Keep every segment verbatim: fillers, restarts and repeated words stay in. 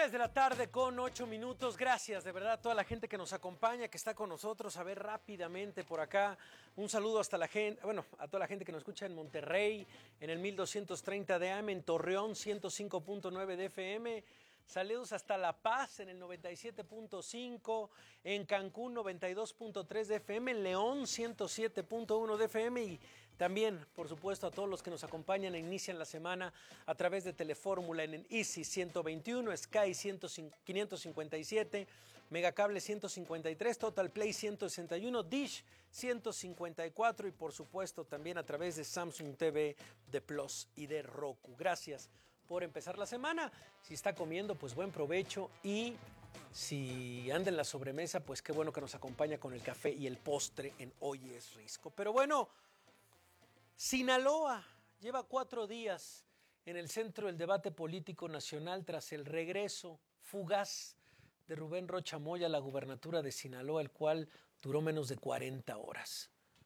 Tres de la tarde con ocho minutos. Gracias de verdad a toda la gente que nos acompaña, que está con nosotros. A ver rápidamente por acá. Un saludo hasta la gente, bueno, a toda la gente que nos escucha en Monterrey, en el mil doscientos treinta de A M, en Torreón ciento cinco punto nueve de F M. Saludos hasta La Paz en el noventa y siete punto cinco, en Cancún noventa y dos punto tres de F M, en León ciento siete punto uno de F M y también, por supuesto, a todos los que nos acompañan e inician la semana a través de Telefórmula en el Easy ciento veintiuno, Sky quinientos cincuenta y siete, Megacable ciento cincuenta y tres, Total Play ciento sesenta y uno, Dish ciento cincuenta y cuatro y por supuesto también a través de Samsung T V, de Plus y de Roku. Gracias por empezar la semana. Si está comiendo, pues buen provecho, y si anda en la sobremesa, pues qué bueno que nos acompaña con el café y el postre en Hoy es Risco. Pero bueno, Sinaloa lleva cuatro días en el centro del debate político nacional tras el regreso fugaz de Rubén Rocha Moya a la gubernatura de Sinaloa, el cual duró menos de cuarenta horas.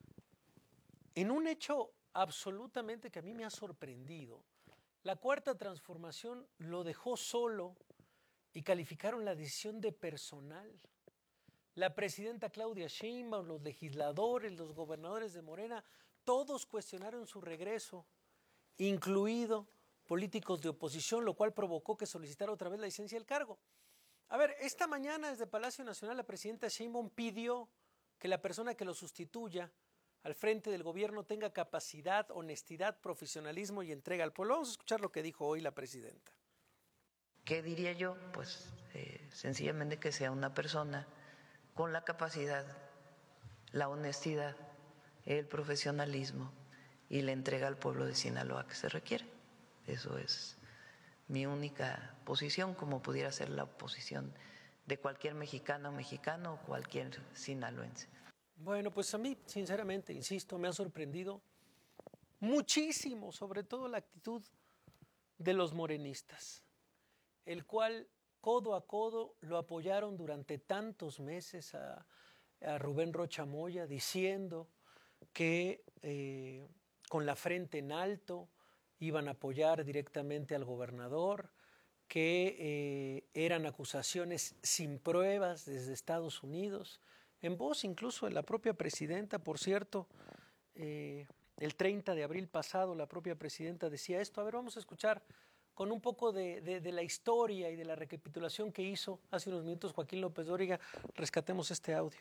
En un hecho absolutamente que a mí me ha sorprendido, la Cuarta Transformación lo dejó solo y calificaron la decisión de personal. La presidenta Claudia Sheinbaum, los legisladores, los gobernadores de Morena, todos cuestionaron su regreso, incluido políticos de oposición, lo cual provocó que solicitara otra vez la licencia del cargo. A ver, esta mañana desde Palacio Nacional la presidenta Sheinbaum pidió que la persona que lo sustituya al frente del gobierno tenga capacidad, honestidad, profesionalismo y entrega al pueblo. Vamos a escuchar lo que dijo hoy la presidenta. ¿Qué diría yo? Pues eh, sencillamente que sea una persona con la capacidad, la honestidad, el profesionalismo y la entrega al pueblo de Sinaloa que se requiere. Eso es mi única posición, como pudiera ser la posición de cualquier mexicano o mexicano o cualquier sinaloense. Bueno, pues a mí, sinceramente, insisto, me ha sorprendido muchísimo, sobre todo la actitud de los morenistas, el cual codo a codo lo apoyaron durante tantos meses a, a Rubén Rocha Moya, diciendo que eh, con la frente en alto iban a apoyar directamente al gobernador, que eh, eran acusaciones sin pruebas desde Estados Unidos, en voz incluso de la propia presidenta. Por cierto, eh, el treinta de abril pasado la propia presidenta decía esto. A ver, vamos a escuchar con un poco de, de, de la historia y de la recapitulación que hizo hace unos minutos Joaquín López Dóriga. Rescatemos este audio.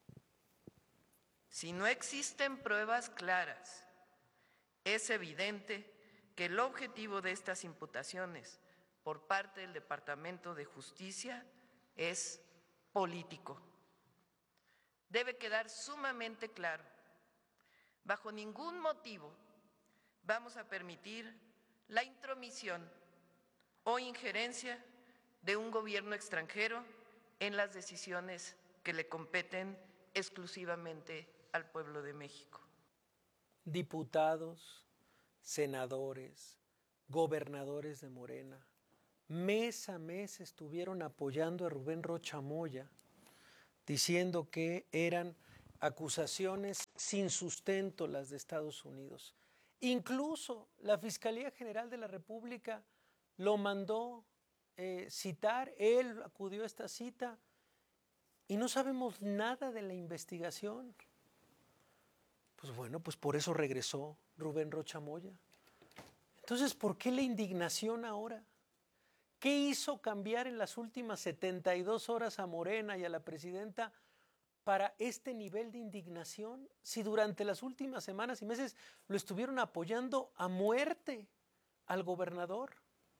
Si no existen pruebas claras, es evidente que el objetivo de estas imputaciones por parte del Departamento de Justicia es político. Debe quedar sumamente claro, bajo ningún motivo vamos a permitir la intromisión o injerencia de un gobierno extranjero en las decisiones que le competen exclusivamente al pueblo de México. Diputados, senadores, gobernadores de Morena, mes a mes estuvieron apoyando a Rubén Rocha Moya, diciendo que eran acusaciones sin sustento las de Estados Unidos. Incluso la Fiscalía General de la República lo mandó eh, citar, él acudió a esta cita y no sabemos nada de la investigación. Pues bueno, pues por eso regresó Rubén Rocha Moya. Entonces, ¿por qué la indignación ahora? ¿Qué hizo cambiar en las últimas setenta y dos horas a Morena y a la presidenta para este nivel de indignación? Si durante las últimas semanas y meses lo estuvieron apoyando a muerte al gobernador.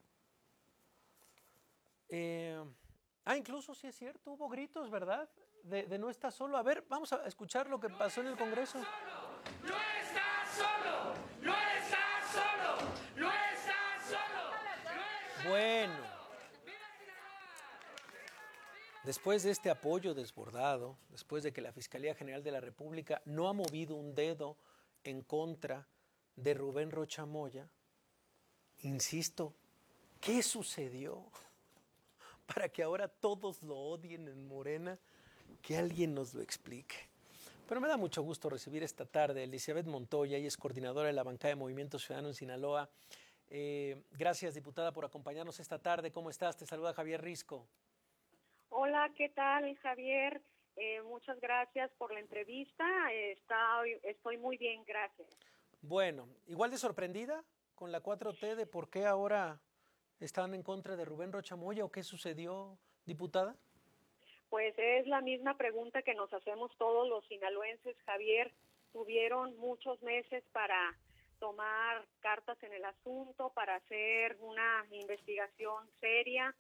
Eh, ah, incluso sí es cierto, hubo gritos, ¿verdad? De, de no estar solo. A ver, vamos a escuchar lo que no pasó en el Congreso. Solo, no está solo, no está solo, no está solo, no está Bueno, solo. después de este apoyo desbordado, después de que la Fiscalía General de la República no ha movido un dedo en contra de Rubén Rocha Moya, insisto, ¿qué sucedió para que ahora todos lo odien en Morena? Que alguien nos lo explique. Pero me da mucho gusto recibir esta tarde a Elizabeth Montoya, ella es coordinadora de la bancada de Movimiento Ciudadano en Sinaloa. Eh, gracias, diputada, por acompañarnos esta tarde. ¿Cómo estás? Te saluda Javier Risco. Hola, ¿qué tal, Javier? Eh, muchas gracias por la entrevista. Eh, está, estoy muy bien, gracias. Bueno, igual de sorprendida con la cuatro T de por qué ahora están en contra de Rubén Rocha Moya o qué sucedió, diputada. Pues es la misma pregunta que nos hacemos todos los sinaloenses, Javier. Tuvieron muchos meses para tomar cartas en el asunto, para hacer una investigación seria,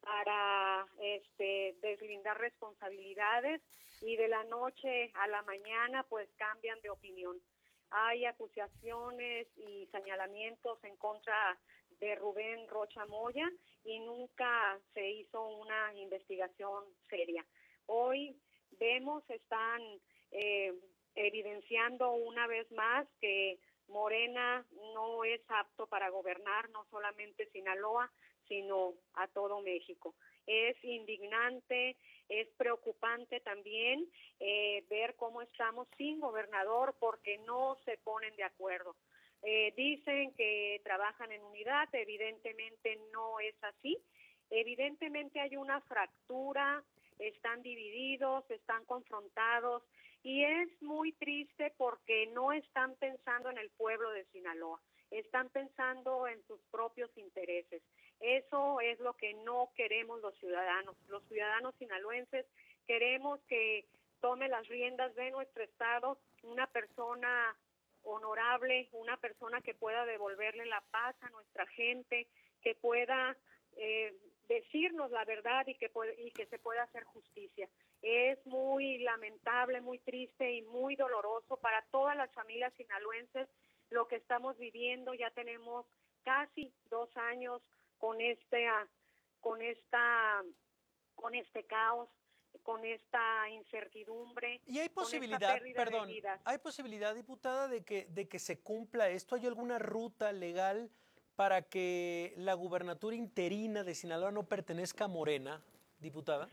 para este, deslindar responsabilidades y de la noche a la mañana pues cambian de opinión. Hay acusaciones y señalamientos en contra de Rubén Rocha Moya y nunca se hizo una investigación seria. Hoy vemos, están eh, evidenciando una vez más que Morena no es apto para gobernar no solamente Sinaloa, sino a todo México. Es indignante, es preocupante también eh, ver cómo estamos sin gobernador porque no se ponen de acuerdo. Eh, dicen que trabajan en unidad, evidentemente no es así. Evidentemente hay una fractura, están divididos, están confrontados y es muy triste porque no están pensando en el pueblo de Sinaloa, están pensando en sus propios intereses. Eso es lo que no queremos los ciudadanos. Los ciudadanos sinaloenses queremos que tome las riendas de nuestro estado una persona honorable, una persona que pueda devolverle la paz a nuestra gente, que pueda eh, decirnos la verdad y que, puede, y que se pueda hacer justicia. Es muy lamentable, muy triste y muy doloroso para todas las familias sinaloenses lo que estamos viviendo. Ya tenemos casi dos años con este, con esta, con este caos, con esta incertidumbre. Y hay posibilidad, perdón, hay posibilidad, diputada, de que, de que se cumpla esto. ¿Hay alguna ruta legal para que la gubernatura interina de Sinaloa no pertenezca a Morena, diputada?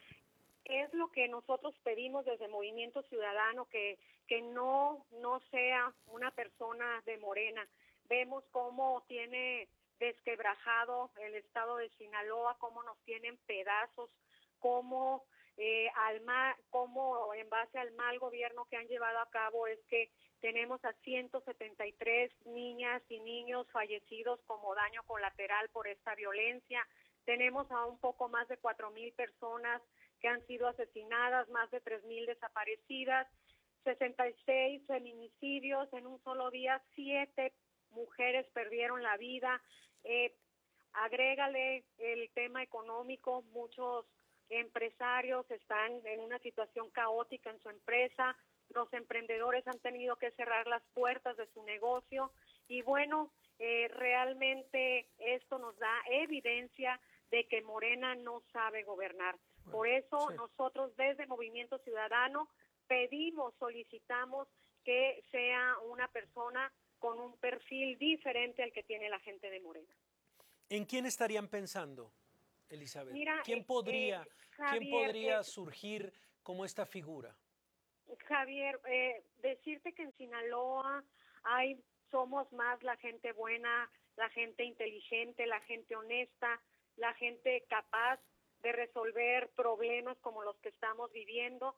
Es lo que nosotros pedimos desde Movimiento Ciudadano, que, que no, no sea una persona de Morena. Vemos cómo tiene desquebrajado el estado de Sinaloa, cómo nos tienen pedazos, cómo, eh, al mal, cómo en base al mal gobierno que han llevado a cabo es que tenemos a ciento setenta y tres niñas y niños fallecidos como daño colateral por esta violencia. Tenemos a un poco más de cuatro mil personas que han sido asesinadas, más de tres mil desaparecidas, sesenta y seis feminicidios en un solo día, siete mujeres perdieron la vida. Eh, agrégale el tema económico, muchos empresarios están en una situación caótica en su empresa, los emprendedores han tenido que cerrar las puertas de su negocio y bueno, eh, realmente esto nos da evidencia de que Morena no sabe gobernar. Por eso sí. Nosotros desde Movimiento Ciudadano pedimos, solicitamos que sea una persona con un perfil diferente al que tiene la gente de Morena. ¿En quién estarían pensando, Elizabeth? Mira, ¿Quién podría, eh, Javier, ¿quién podría eh, surgir como esta figura? Javier, eh, decirte que en Sinaloa hay, somos más la gente buena, la gente inteligente, la gente honesta, la gente capaz de resolver problemas como los que estamos viviendo.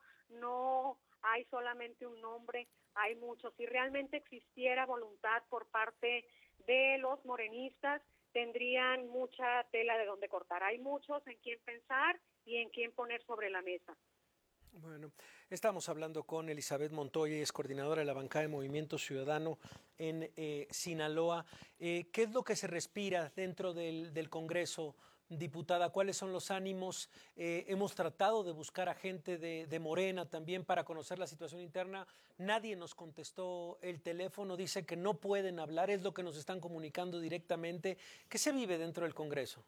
No hay solamente un nombre, hay muchos. Si realmente existiera voluntad por parte de los morenistas, tendrían mucha tela de donde cortar. Hay muchos en quién pensar y en quién poner sobre la mesa. Bueno, estamos hablando con Elizabeth Montoya, es coordinadora de la bancada de Movimiento Ciudadano en eh, Sinaloa. Eh, ¿Qué es lo que se respira dentro del, del Congreso, diputada? ¿Cuáles son los ánimos? Eh, hemos tratado de buscar a gente de, de Morena también para conocer la situación interna. Nadie nos contestó el teléfono, dice que no pueden hablar, es lo que nos están comunicando directamente. ¿Qué se vive dentro del Congreso?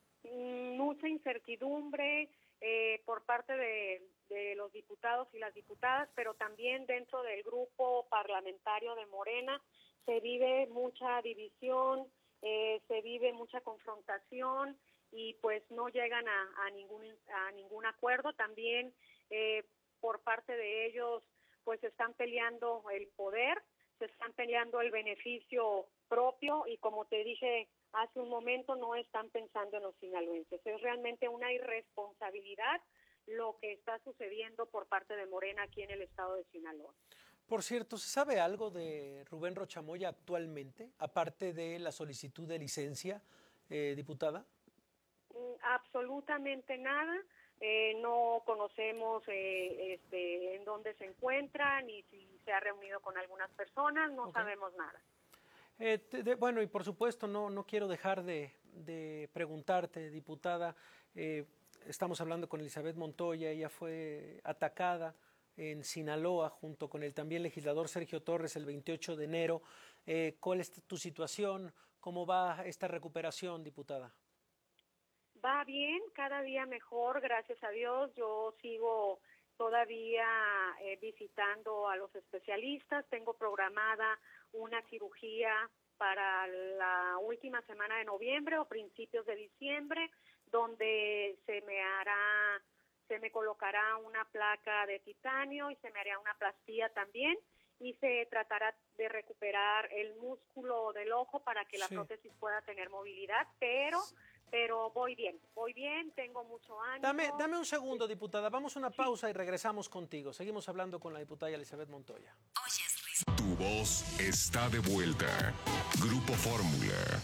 Mucha incertidumbre eh, por parte de, de los diputados y las diputadas, pero también dentro del grupo parlamentario de Morena se vive mucha división, eh, se vive mucha confrontación y pues no llegan a, a, ningún, a ningún acuerdo. También eh, por parte de ellos pues están peleando el poder, se están peleando el beneficio propio y como te dije hace un momento no están pensando en los sinaloenses. Es realmente una irresponsabilidad lo que está sucediendo por parte de Morena aquí en el estado de Sinaloa. Por cierto, ¿se sabe algo de Rubén Rocha Moya actualmente, aparte de la solicitud de licencia, eh, diputada? Absolutamente nada. Eh, no conocemos eh, este, en dónde se encuentra, ni si se ha reunido con algunas personas, no okay. sabemos nada. Eh, de, bueno, y por supuesto, no, no quiero dejar de, de preguntarte, diputada, eh, estamos hablando con Elizabeth Montoya, ella fue atacada en Sinaloa junto con el también legislador Sergio Torres el veintiocho de enero. Eh, ¿Cuál es tu situación? ¿Cómo va esta recuperación, diputada? Va bien, cada día mejor, gracias a Dios. Yo sigo todavía eh, visitando a los especialistas. Tengo programada una cirugía para la última semana de noviembre o principios de diciembre, donde se me hará, se me colocará una placa de titanio y se me hará una plastía también, y se tratará de recuperar el músculo del ojo para que la sí. prótesis pueda tener movilidad, pero... Pero voy bien, voy bien, tengo mucho ánimo. Dame, dame un segundo, diputada. Vamos a una pausa sí. y regresamos contigo. Seguimos hablando con la diputada Elizabeth Montoya. Tu voz está de vuelta. Grupo Fórmula.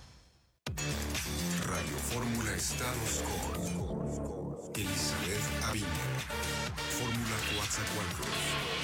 Radio Fórmula Estados con Elizabeth Aviña. Fórmula Coatzacoalcos.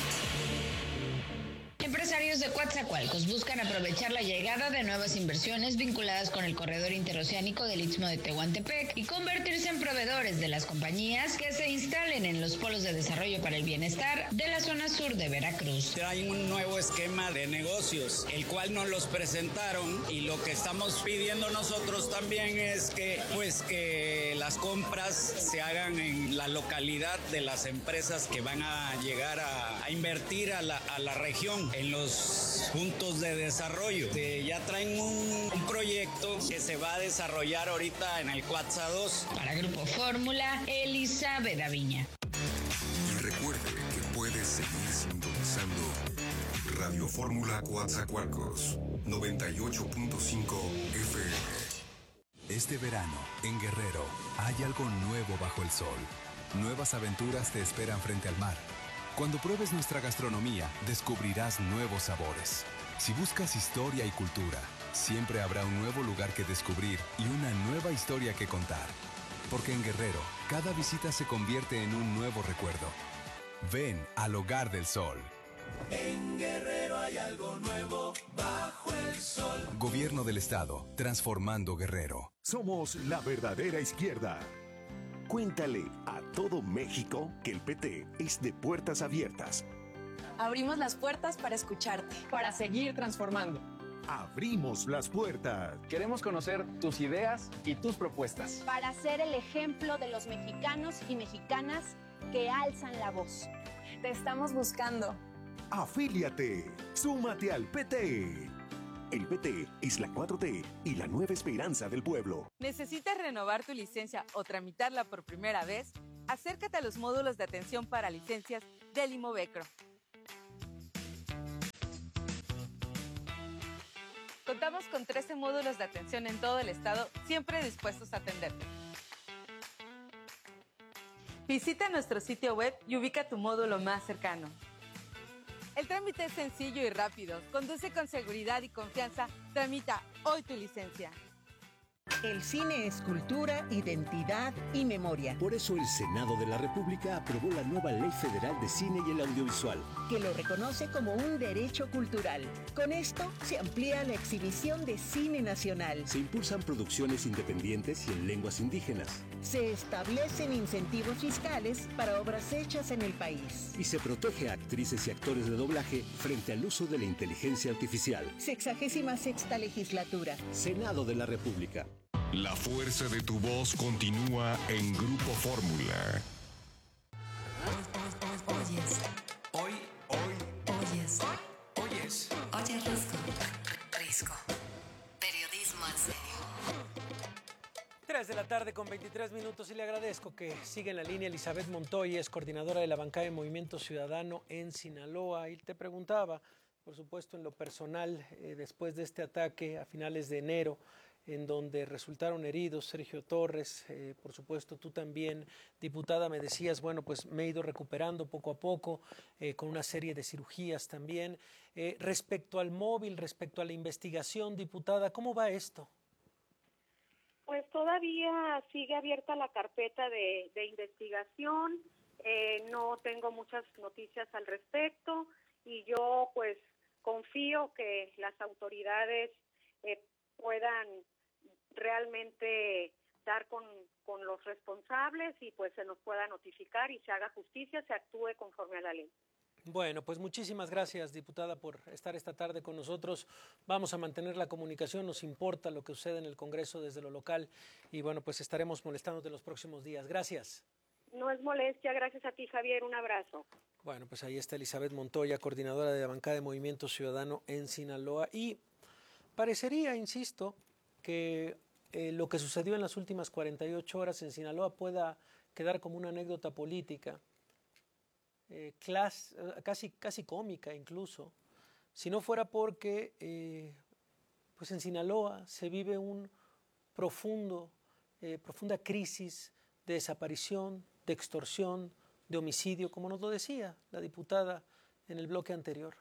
Empresarios de Coatzacoalcos buscan aprovechar la llegada de nuevas inversiones vinculadas con el corredor interoceánico del Istmo de Tehuantepec y convertirse en proveedores de las compañías que se instalen en los polos de desarrollo para el bienestar de la zona sur de Veracruz. Hay un nuevo esquema de negocios, el cual nos los presentaron, y lo que estamos pidiendo nosotros también es que, pues, que las compras se hagan en la localidad de las empresas que van a llegar a, a invertir a la, a la región, en los puntos de desarrollo. Eh, ya traen un, un proyecto que se va a desarrollar ahorita en el Coatza dos. Para Grupo Fórmula, Elizabeth Aviña. Y recuerde que puedes seguir sintonizando Radio Fórmula Coatzacoalcos noventa y ocho punto cinco F M. Este verano, en Guerrero, hay algo nuevo bajo el sol. Nuevas aventuras te esperan frente al mar. Cuando pruebes nuestra gastronomía, descubrirás nuevos sabores. Si buscas historia y cultura, siempre habrá un nuevo lugar que descubrir y una nueva historia que contar. Porque en Guerrero, cada visita se convierte en un nuevo recuerdo. Ven al Hogar del Sol. En Guerrero hay algo nuevo bajo el sol. Gobierno del Estado, transformando Guerrero. Somos la verdadera izquierda. Cuéntale a todo México que el P T es de puertas abiertas. Abrimos las puertas para escucharte, para seguir transformando. Abrimos las puertas. Queremos conocer tus ideas y tus propuestas. Para ser el ejemplo de los mexicanos y mexicanas que alzan la voz. Te estamos buscando. Afíliate. Súmate al P T. El P T es la cuatro T y la nueva esperanza del pueblo. ¿Necesitas renovar tu licencia o tramitarla por primera vez? Acércate a los módulos de atención para licencias del Imovecro. Contamos con trece módulos de atención en todo el estado, siempre dispuestos a atenderte. Visita nuestro sitio web y ubica tu módulo más cercano. El trámite es sencillo y rápido. Conduce con seguridad y confianza. Tramita hoy tu licencia. El cine es cultura, identidad y memoria. Por eso el Senado de la República aprobó la nueva Ley Federal de Cine y el Audiovisual, que lo reconoce como un derecho cultural. Con esto se amplía la exhibición de cine nacional. Se impulsan producciones independientes y en lenguas indígenas. Se establecen incentivos fiscales para obras hechas en el país. Y se protege a actrices y actores de doblaje frente al uso de la inteligencia artificial. Sexagésima sexta legislatura. Senado de la República. La fuerza de tu voz continúa en Grupo Fórmula. Oyes. Hoy, hoy. Oyes. Oyes. Oye, Risco. Risco. Periodismo en serio. tres de la tarde con veintitrés minutos y le agradezco que siga en la línea Elizabeth Montoya, es coordinadora de la bancada de Movimiento Ciudadano en Sinaloa. Y te preguntaba, por supuesto, en lo personal, eh, después de este ataque a finales de enero, en donde resultaron heridos Sergio Torres, eh, por supuesto tú también, diputada, me decías, bueno, pues me he ido recuperando poco a poco, eh, con una serie de cirugías también. Eh, respecto al móvil, respecto a la investigación, diputada, ¿cómo va esto? Pues todavía sigue abierta la carpeta de, de investigación, eh, no tengo muchas noticias al respecto y yo pues confío que las autoridades eh, puedan realmente dar con, con los responsables y pues se nos pueda notificar y se haga justicia, se actúe conforme a la ley. Bueno, pues muchísimas gracias, diputada, por estar esta tarde con nosotros. Vamos a mantener la comunicación, nos importa lo que sucede en el Congreso desde lo local y bueno, pues estaremos molestándote los próximos días. Gracias. No es molestia, gracias a ti, Javier, un abrazo. Bueno, pues ahí está Elizabeth Montoya, coordinadora de la bancada de Movimiento Ciudadano en Sinaloa y parecería, insisto, que eh, lo que sucedió en las últimas cuarenta y ocho horas en Sinaloa pueda quedar como una anécdota política. Eh, clas, casi, casi cómica incluso, si no fuera porque eh, pues en Sinaloa se vive un profundo, eh, profunda crisis de desaparición, de extorsión, de homicidio, como nos lo decía la diputada en el bloque anterior.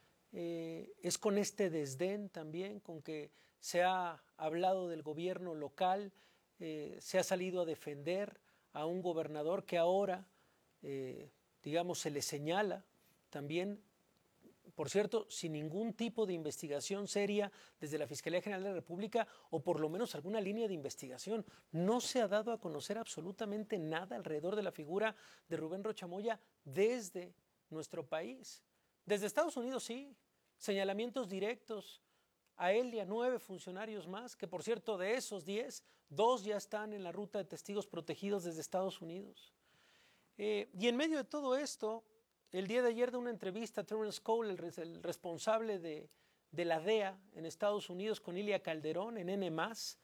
Eh, es con este desdén también con que se ha hablado del gobierno local, eh, se ha salido a defender a un gobernador que ahora eh, digamos, se le señala también, por cierto, sin ningún tipo de investigación seria desde la Fiscalía General de la República o por lo menos alguna línea de investigación. No se ha dado a conocer absolutamente nada alrededor de la figura de Rubén Rocha Moya desde nuestro país. Desde Estados Unidos sí, señalamientos directos a él y a nueve funcionarios más, que por cierto de esos diez, dos ya están en la ruta de testigos protegidos desde Estados Unidos. Eh, y en medio de todo esto, el día de ayer de una entrevista a Terence Cole, el, el responsable de, de la D E A en Estados Unidos, con Ilia Calderón en N más,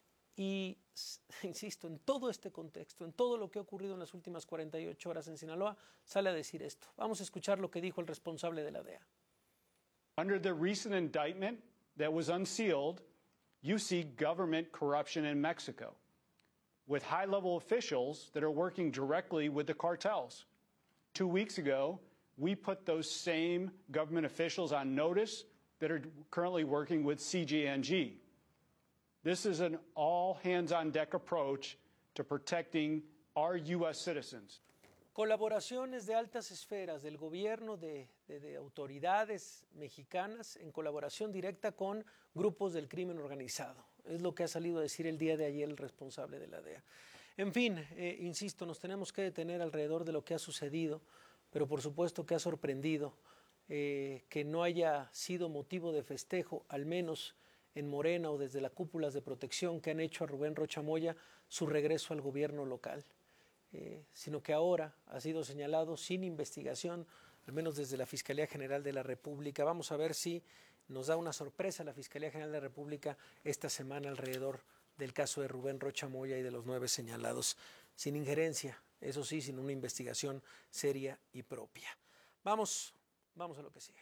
y insisto, en todo este contexto, en todo lo que ha ocurrido en las últimas cuarenta y ocho horas en Sinaloa, sale a decir esto. Vamos a escuchar lo que dijo el responsable de la D E A. Under the recent indictment that was unsealed, you see government corruption in Mexico, with high-level officials that are working directly with the cartels. Two weeks ago, we put those same government officials on notice that are currently working with C G N G. This is an all-hands-on-deck approach to protecting our U S citizens. Colaboraciones de altas esferas del gobierno, de, de, de autoridades mexicanas, en colaboración directa con grupos del crimen organizado. Es lo que ha salido a decir el día de ayer el responsable de la D E A. En fin, eh, insisto, nos tenemos que detener alrededor de lo que ha sucedido, pero por supuesto que ha sorprendido eh, que no haya sido motivo de festejo, al menos en Morena o desde las cúpulas de protección que han hecho a Rubén Rocha Moya su regreso al gobierno local, eh, sino que ahora ha sido señalado sin investigación, al menos desde la Fiscalía General de la República. Vamos a ver si nos da una sorpresa la Fiscalía General de la República esta semana alrededor del caso de Rubén Rocha Moya y de los nueve señalados, sin injerencia, eso sí, sin una investigación seria y propia. Vamos, vamos a lo que sigue.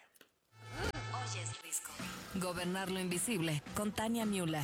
Hoy es Risco. Gobernar lo invisible, con Tania Müller.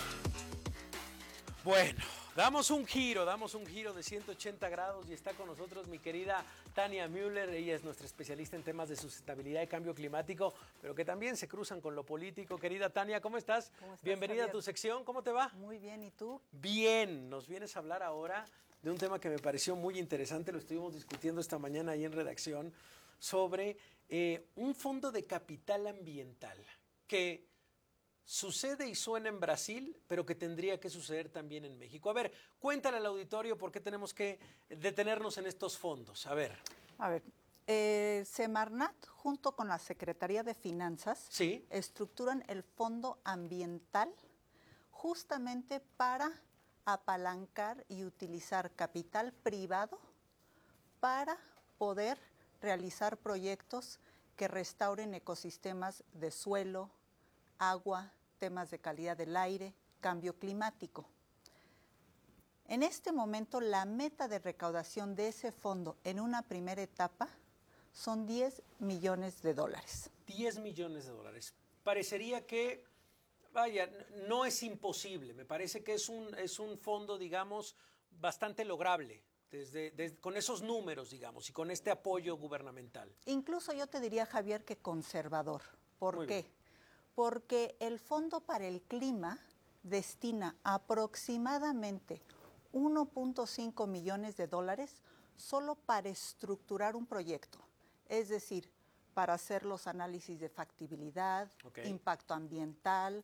Bueno, damos un giro, damos un giro de ciento ochenta grados y está con nosotros mi querida Tania Müller. Ella es nuestra especialista en temas de sustentabilidad y cambio climático, pero que también se cruzan con lo político. Querida Tania, ¿cómo estás? ¿Cómo estás, Bienvenida Javier? a tu sección, ¿cómo te va? Muy bien, ¿y tú? Bien, nos vienes a hablar ahora de un tema que me pareció muy interesante, lo estuvimos discutiendo esta mañana ahí en redacción, sobre eh, un fondo de capital ambiental que sucede y suena en Brasil, pero que tendría que suceder también en México. A ver, cuéntale al auditorio por qué tenemos que detenernos en estos fondos. A ver. A ver, eh, Semarnat, junto con la Secretaría de Finanzas, ¿sí?, estructuran el Fondo Ambiental justamente para apalancar y utilizar capital privado para poder realizar proyectos que restauren ecosistemas de suelo, agua, temas de calidad del aire, cambio climático. En este momento, la meta de recaudación de ese fondo en una primera etapa son diez millones de dólares. diez millones de dólares. Parecería que Vaya, no es imposible. Me parece que es un, es un fondo, digamos, bastante lograble. Desde, desde, con esos números, digamos, y con este apoyo gubernamental. Incluso yo te diría, Javier, que conservador. ¿Por Muy qué? Bien. Porque el Fondo para el Clima destina aproximadamente uno punto cinco millones de dólares solo para estructurar un proyecto. Es decir, para hacer los análisis de factibilidad, okay. impacto ambiental,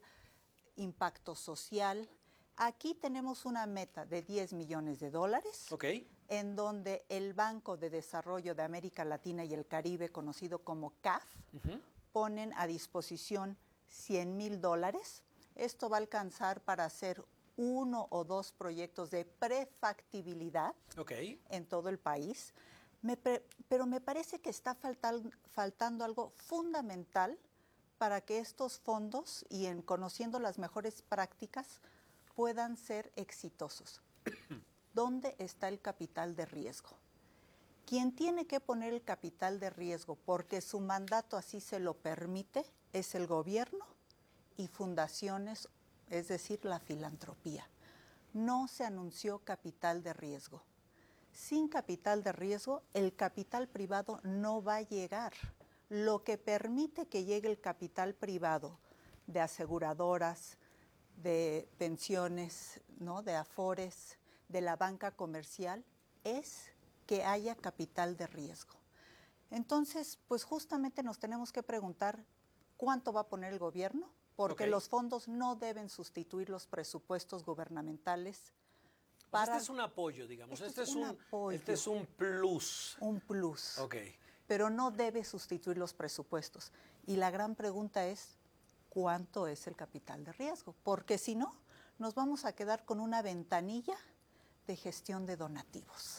impacto social. Aquí tenemos una meta de diez millones de dólares, okay. en donde el Banco de Desarrollo de América Latina y el Caribe, conocido como C A F, uh-huh. ponen a disposición cien mil dólares. Esto va a alcanzar para hacer uno o dos proyectos de prefactibilidad okay. en todo el país. Me pre- pero me parece que está faltal- faltando algo fundamental para que estos fondos, y en conociendo las mejores prácticas, puedan ser exitosos. ¿Dónde está el capital de riesgo? Quien tiene que poner el capital de riesgo porque su mandato así se lo permite es el gobierno y fundaciones, es decir, la filantropía. No se anunció capital de riesgo. Sin capital de riesgo, el capital privado no va a llegar. Lo que permite que llegue el capital privado de aseguradoras, de pensiones, ¿no? de afores, de la banca comercial, es que haya capital de riesgo. Entonces, pues justamente nos tenemos que preguntar cuánto va a poner el gobierno, porque okay. los fondos no deben sustituir los presupuestos gubernamentales. Para... Pues este es un apoyo, digamos. Este, este, es, un, apoyo, este es un plus. Un plus. Ok. Pero no debe sustituir los presupuestos. Y la gran pregunta es, ¿cuánto es el capital de riesgo? Porque si no, nos vamos a quedar con una ventanilla de gestión de donativos.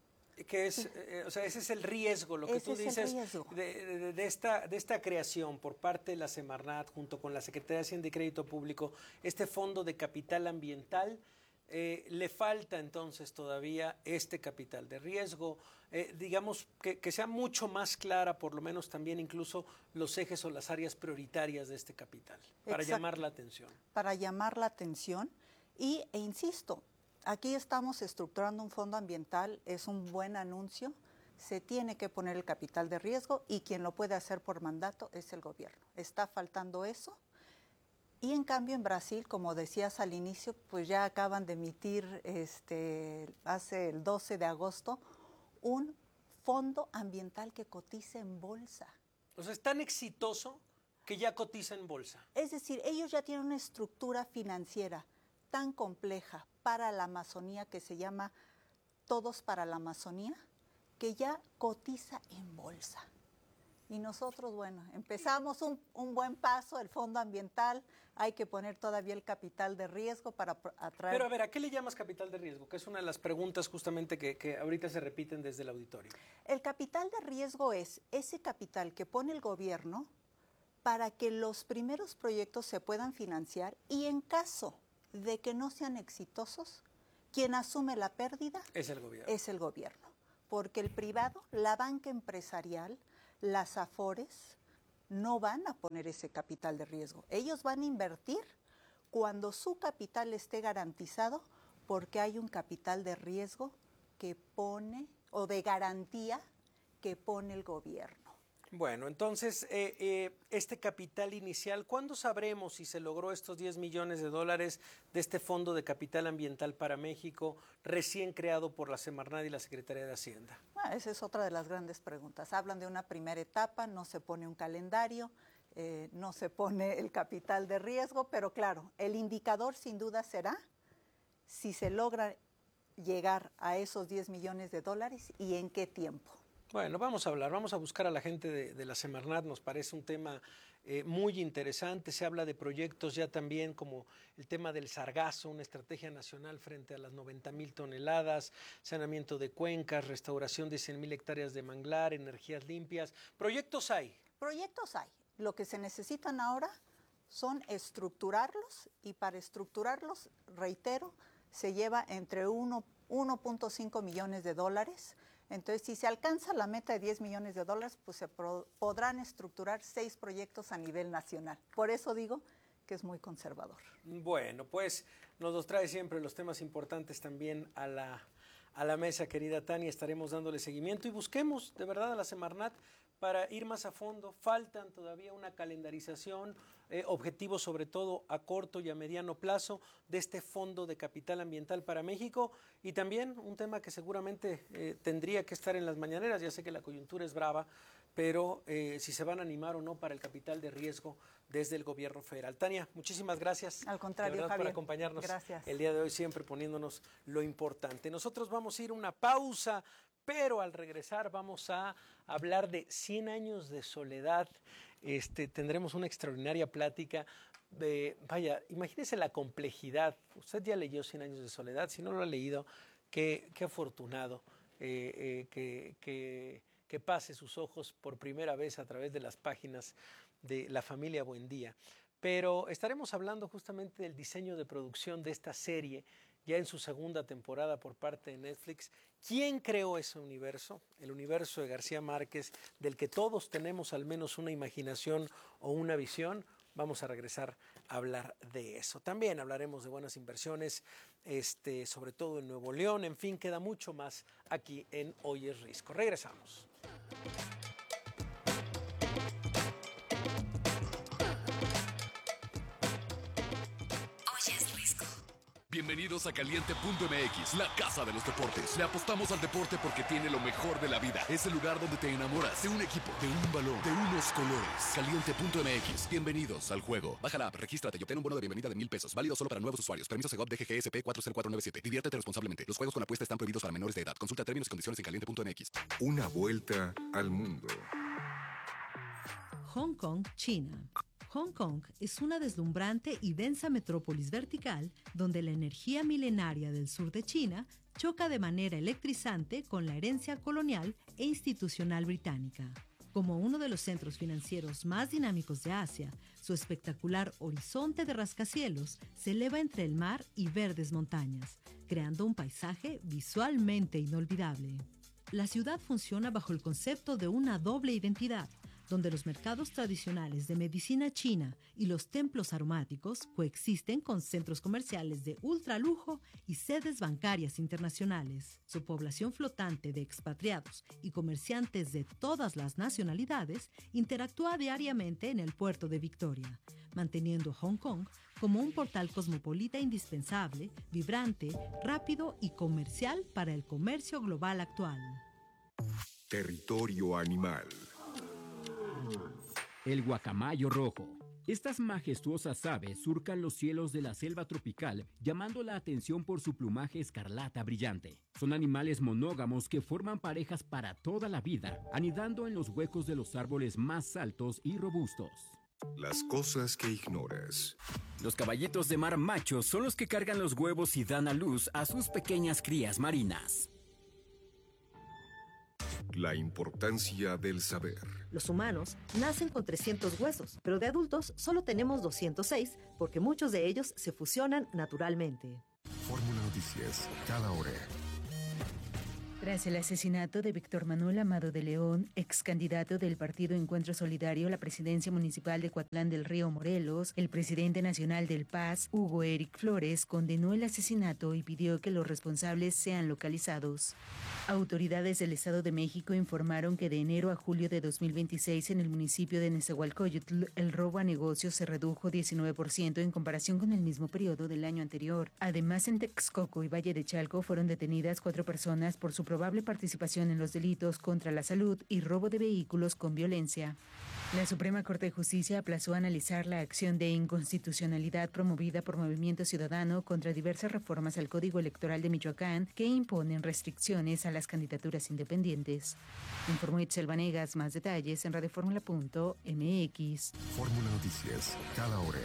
Que es, sí. eh, o sea, ese es el riesgo, lo que ese tú dices, de, de, de, esta, de esta creación por parte de la Semarnat, junto con la Secretaría de Hacienda y Crédito Público, este fondo de capital ambiental, eh, le falta entonces todavía este capital de riesgo, eh, digamos, que, que sea mucho más clara, por lo menos también incluso los ejes o las áreas prioritarias de este capital, para Exacto. llamar la atención. Para llamar la atención y, e insisto, aquí estamos estructurando un fondo ambiental, es un buen anuncio, se tiene que poner el capital de riesgo y quien lo puede hacer por mandato es el gobierno. Está faltando eso. Y en cambio en Brasil, como decías al inicio, pues ya acaban de emitir este, hace el doce de agosto un fondo ambiental que cotiza en bolsa. O sea, es tan exitoso que ya cotiza en bolsa. Es decir, ellos ya tienen una estructura financiera tan compleja para la Amazonía que se llama Todos para la Amazonía, que ya cotiza en bolsa. Y nosotros, bueno, empezamos un, un buen paso, el fondo ambiental, hay que poner todavía el capital de riesgo para atraer... Pero a ver, ¿a qué le llamas capital de riesgo? Que es una de las preguntas justamente que, que ahorita se repiten desde el auditorio. El capital de riesgo es ese capital que pone el gobierno para que los primeros proyectos se puedan financiar y en caso de que no sean exitosos, quien asume la pérdida es el gobierno. Es el gobierno. Porque el privado, la banca empresarial, las afores, no van a poner ese capital de riesgo. Ellos van a invertir cuando su capital esté garantizado porque hay un capital de riesgo que pone, o de garantía que pone el gobierno. Bueno, entonces, eh, eh, este capital inicial, ¿cuándo sabremos si se logró estos diez millones de dólares de este Fondo de Capital Ambiental para México, recién creado por la Semarnat y la Secretaría de Hacienda? Bueno, esa es otra de las grandes preguntas. Hablan de una primera etapa, no se pone un calendario, eh, no se pone el capital de riesgo, pero claro, el indicador sin duda será si se logra llegar a esos diez millones de dólares y en qué tiempo. Bueno, vamos a hablar, vamos a buscar a la gente de, de la Semarnat, nos parece un tema eh, muy interesante, se habla de proyectos ya también como el tema del sargazo, una estrategia nacional frente a las noventa mil toneladas, saneamiento de cuencas, restauración de cien mil hectáreas de manglar, energías limpias, proyectos hay. Proyectos hay, lo que se necesitan ahora son estructurarlos y para estructurarlos, reitero, se lleva entre uno punto cinco millones de dólares. Entonces, si se alcanza la meta de diez millones de dólares, pues se pro- podrán estructurar seis proyectos a nivel nacional. Por eso digo que es muy conservador. Bueno, pues nos los trae siempre los temas importantes también a la, a la mesa, querida Tania. Estaremos dándole seguimiento y busquemos de verdad a la Semarnat para ir más a fondo. Faltan todavía una calendarización, eh, objetivos sobre todo a corto y a mediano plazo de este Fondo de Capital Ambiental para México, y también un tema que seguramente eh, tendría que estar en las mañaneras. Ya sé que la coyuntura es brava, pero eh, si se van a animar o no para el capital de riesgo desde el gobierno federal. Tania, muchísimas gracias. Al contrario, de verdad, Javier, por acompañarnos gracias. El día de hoy, siempre poniéndonos lo importante. Nosotros vamos a ir a una pausa, pero al regresar vamos a hablar de cien años de soledad. Este, tendremos una extraordinaria plática. De, vaya, imagínese la complejidad. Usted ya leyó cien años de soledad. Si no lo ha leído, qué, qué afortunado eh, eh, que... que que pase sus ojos por primera vez a través de las páginas de La Familia Buendía. Pero estaremos hablando justamente del diseño de producción de esta serie, ya en su segunda temporada por parte de Netflix. ¿Quién creó ese universo? El universo de García Márquez, del que todos tenemos al menos una imaginación o una visión. Vamos a regresar a hablar de eso. También hablaremos de buenas inversiones, este, sobre todo en Nuevo León. En fin, queda mucho más aquí en Hoy es Risco. Regresamos. Bienvenidos a Caliente punto M X, la casa de los deportes. Le apostamos al deporte porque tiene lo mejor de la vida. Es el lugar donde te enamoras de un equipo, de un balón, de unos colores. Caliente punto M X, bienvenidos al juego. Baja la app, regístrate y obtén un bono de bienvenida de mil pesos. Válido solo para nuevos usuarios. Permiso Segov D G G S P cuatro cero cuatro nueve siete. Diviértete responsablemente. Los juegos con apuesta están prohibidos para menores de edad. Consulta términos y condiciones en caliente punto M X. Una vuelta al mundo. Hong Kong, China. Hong Kong es una deslumbrante y densa metrópolis vertical donde la energía milenaria del sur de China choca de manera electrizante con la herencia colonial e institucional británica. Como uno de los centros financieros más dinámicos de Asia, su espectacular horizonte de rascacielos se eleva entre el mar y verdes montañas, creando un paisaje visualmente inolvidable. La ciudad funciona bajo el concepto de una doble identidad, donde los mercados tradicionales de medicina china y los templos aromáticos coexisten con centros comerciales de ultralujo y sedes bancarias internacionales. Su población flotante de expatriados y comerciantes de todas las nacionalidades interactúa diariamente en el puerto de Victoria, manteniendo Hong Kong como un portal cosmopolita indispensable, vibrante, rápido y comercial para el comercio global actual. Territorio animal. El guacamayo rojo. Estas majestuosas aves surcan los cielos de la selva tropical, llamando la atención por su plumaje escarlata brillante. Son animales monógamos que forman parejas para toda la vida, anidando en los huecos de los árboles más altos y robustos. Las cosas que ignoras. Los caballitos de mar machos son los que cargan los huevos y dan a luz a sus pequeñas crías marinas. La importancia del saber. Los humanos nacen con trescientos huesos, pero de adultos solo tenemos doscientos seis porque muchos de ellos se fusionan naturalmente. Fórmula Noticias, cada hora. Tras el asesinato de Víctor Manuel Amado de León, ex candidato del Partido Encuentro Solidario a la presidencia municipal de Coatlán del Río, Morelos, el presidente nacional del P A S, Hugo Eric Flores, condenó el asesinato y pidió que los responsables sean localizados. Autoridades del Estado de México informaron que de enero a julio de dos mil veintiséis en el municipio de Nezahualcóyotl el robo a negocios se redujo diecinueve por ciento en comparación con el mismo periodo del año anterior. Además, en Texcoco y Valle de Chalco fueron detenidas cuatro personas por su probable participación en los delitos contra la salud y robo de vehículos con violencia. La Suprema Corte de Justicia aplazó analizar la acción de inconstitucionalidad promovida por Movimiento Ciudadano contra diversas reformas al Código Electoral de Michoacán que imponen restricciones a las candidaturas independientes. Informó Itzel Vanegas. Más detalles en radioformula punto m x. Fórmula Noticias, cada hora.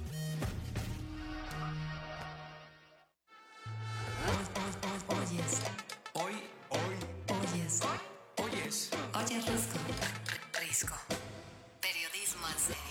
Oyes. Hoy, hoy, Oyes. oyes. Oyes Risco. Risco. Periodismo en serio.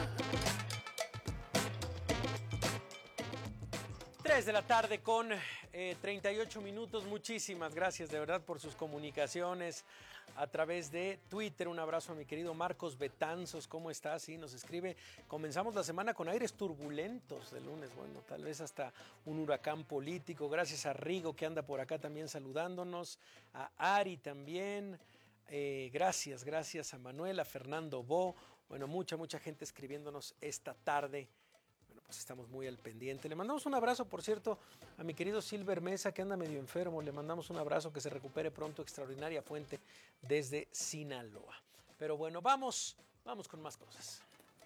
tres de la tarde con eh, treinta y ocho minutos. Muchísimas gracias de verdad por sus comunicaciones a través de Twitter. Un abrazo a mi querido Marcos Betanzos. ¿Cómo estás? Sí, nos escribe. Comenzamos la semana con aires turbulentos de lunes. Bueno, tal vez hasta un huracán político. Gracias a Rigo que anda por acá también saludándonos. A Ari también. Eh, gracias, gracias a Manuel, a Fernando Bo. Bueno, mucha, mucha gente escribiéndonos esta tarde. Bueno, pues estamos muy al pendiente. Le mandamos un abrazo, por cierto, a mi querido Silver Mesa, que anda medio enfermo. Le mandamos un abrazo, que se recupere pronto. Extraordinaria fuente desde Sinaloa. Pero bueno, vamos, vamos con más cosas.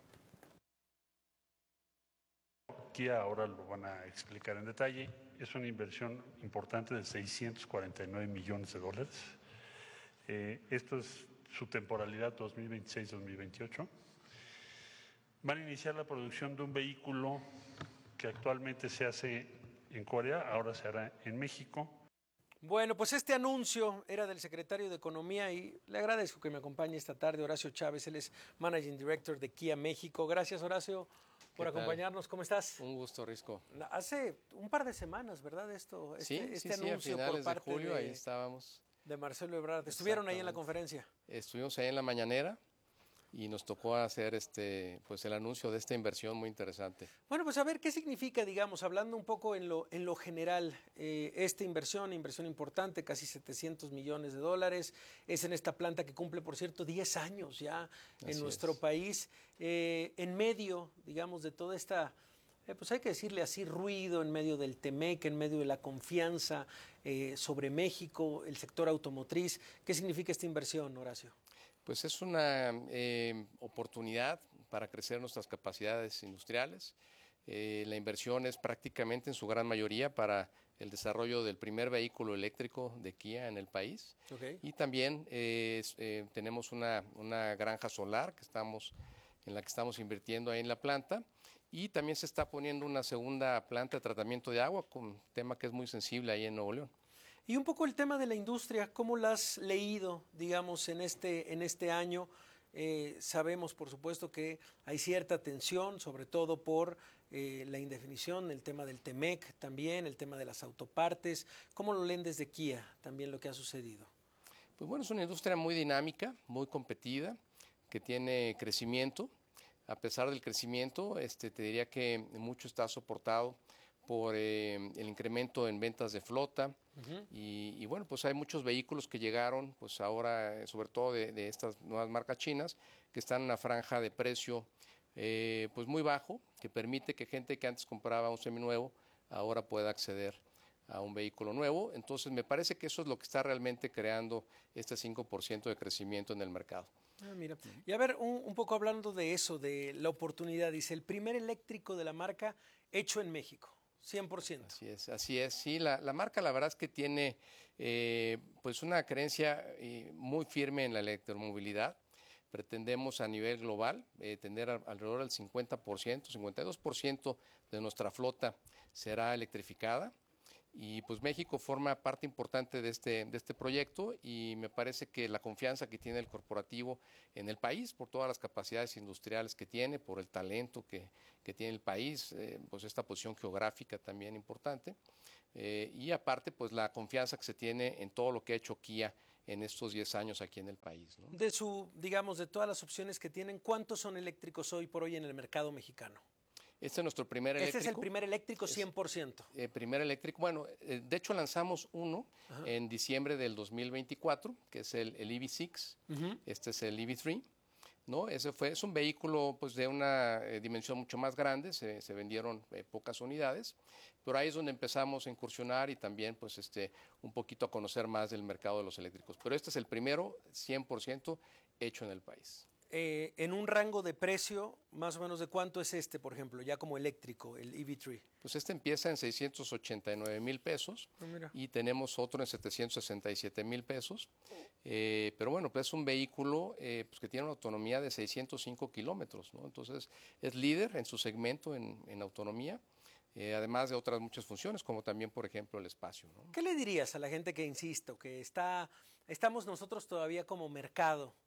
Kia ahora lo van a explicar en detalle. Es una inversión importante de seiscientos cuarenta y nueve millones de dólares. Eh, esto es su temporalidad dos mil veintiséis dos mil veintiocho. Van a iniciar la producción de un vehículo que actualmente se hace en Corea, ahora se hará en México. Bueno, pues este anuncio era del secretario de Economía y le agradezco que me acompañe esta tarde, Horacio Chávez. Él es Managing Director de Kia México. Gracias, Horacio, por acompañarnos. ¿Cómo estás? Un gusto, Risco. Hace un par de semanas, ¿verdad? Esto, este, sí, este sí, anuncio sí, a finales por parte de julio, de, ahí estábamos. De Marcelo Ebrard. ¿Estuvieron ahí en la conferencia? Estuvimos ahí en la mañanera y nos tocó hacer este, pues el anuncio de esta inversión muy interesante. Bueno, pues a ver, ¿qué significa, digamos, hablando un poco en lo, en lo general, eh, esta inversión, inversión importante, casi setecientos millones de dólares, es en esta planta que cumple, por cierto, diez años ya en Así nuestro es. país, eh, en medio, digamos, de toda esta... Eh, pues hay que decirle así, ruido en medio del Temec, en medio de la confianza eh, sobre México, el sector automotriz. ¿Qué significa esta inversión, Horacio? Pues es una eh, oportunidad para crecer nuestras capacidades industriales. Eh, la inversión es prácticamente en su gran mayoría para el desarrollo del primer vehículo eléctrico de Kia en el país. Okay. Y también eh, es, eh, tenemos una, una granja solar que estamos, en la que estamos invirtiendo ahí en la planta. Y también se está poniendo una segunda planta de tratamiento de agua, con un tema que es muy sensible ahí en Nuevo León. Y un poco el tema de la industria, ¿cómo la has leído, digamos, en este, en este año? Eh, sabemos, por supuesto, que hay cierta tensión, sobre todo por eh, la indefinición, el tema del Temec también, el tema de las autopartes. ¿Cómo lo leen desde Kia también lo que ha sucedido? Pues bueno, es una industria muy dinámica, muy competida, que tiene crecimiento. A pesar del crecimiento, este, te diría que mucho está soportado por eh, el incremento en ventas de flota. Uh-huh. y, y bueno, pues hay muchos vehículos que llegaron, pues ahora, sobre todo de, de estas nuevas marcas chinas, que están en una franja de precio eh, pues muy bajo, que permite que gente que antes compraba un seminuevo ahora pueda acceder a un vehículo nuevo. Entonces me parece que eso es lo que está realmente creando este cinco por ciento de crecimiento en el mercado. Ah, mira. Y a ver, un, un poco hablando de eso, de la oportunidad, dice, el primer eléctrico de la marca hecho en México, cien por ciento. Así es, así es. Sí, la, la marca la verdad es que tiene eh, pues una creencia eh, muy firme en la electromovilidad. Pretendemos a nivel global eh, tener a, alrededor del cincuenta por ciento, cincuenta y dos por ciento de nuestra flota será electrificada. Y pues México forma parte importante de este, de este proyecto y me parece que la confianza que tiene el corporativo en el país, por todas las capacidades industriales que tiene, por el talento que, que tiene el país, eh, pues esta posición geográfica también importante, eh, y aparte pues la confianza que se tiene en todo lo que ha hecho Kia en estos diez años aquí en el país, ¿no? De su, digamos, de todas las opciones que tienen, ¿cuántos son eléctricos hoy por hoy en el mercado mexicano? Este es nuestro primer eléctrico. Este es el primer eléctrico cien por ciento. El eh, primer eléctrico. Bueno, eh, de hecho lanzamos uno Ajá. en diciembre del dos mil veinticuatro, que es el, el E V seis. Uh-huh. Este es el E V tres. ¿No? Ese fue, es un vehículo pues, de una eh, dimensión mucho más grande, se, se vendieron eh, pocas unidades, pero ahí es donde empezamos a incursionar y también pues, este, un poquito a conocer más del mercado de los eléctricos. Pero este es el primero cien por ciento hecho en el país. Eh, en un rango de precio, más o menos de cuánto es este, por ejemplo, ya como eléctrico, el E V tres. Pues este empieza en seiscientos ochenta y nueve mil pesos oh, y tenemos otro en setecientos sesenta y siete mil pesos. Eh, pero bueno, pues es un vehículo eh, pues que tiene una autonomía de seiscientos cinco kilómetros, ¿no? Entonces es líder en su segmento en, en autonomía. Eh, además de otras muchas funciones, como también, por ejemplo, el espacio, ¿no? ¿Qué le dirías a la gente que, insisto, que está, estamos nosotros todavía como mercado